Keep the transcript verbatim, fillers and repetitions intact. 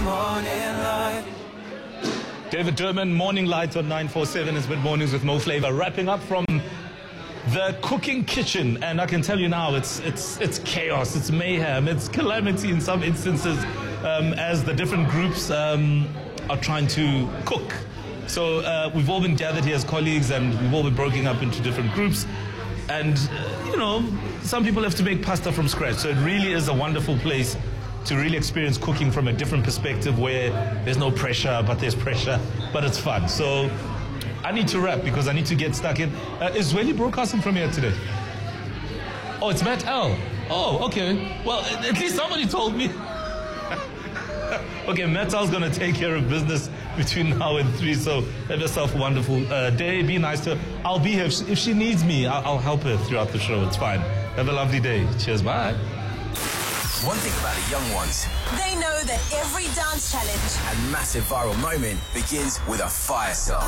Morning Light. David Durman, Morning Light on nine four seven is Mid Mornings with Mo Flava, wrapping up from the cooking kitchen, and I can tell you now, it's it's it's chaos, it's mayhem, it's calamity in some instances, um, as the different groups um, are trying to cook. So uh, we've all been gathered here as colleagues, and we've all been broken up into different groups. And, uh, you know, some people have to make pasta from scratch. So it really is a wonderful place to really experience cooking from a different perspective, where there's no pressure, but there's pressure, but it's fun. So I need to wrap because I need to get stuck in. Uh, is Zweli broadcasting from here today? Oh, it's Matt L. Oh, okay. Well, at at least somebody told me. Okay, Matt L's going to take care of business between now and three, so have yourself a wonderful uh, day. Be nice to her. I'll be here. If she, if she needs me, I'll, I'll help her throughout the show. It's fine. Have a lovely day. Cheers. Bye. One thing about the young ones, They know that every dance challenge and massive viral moment begins with a fire song.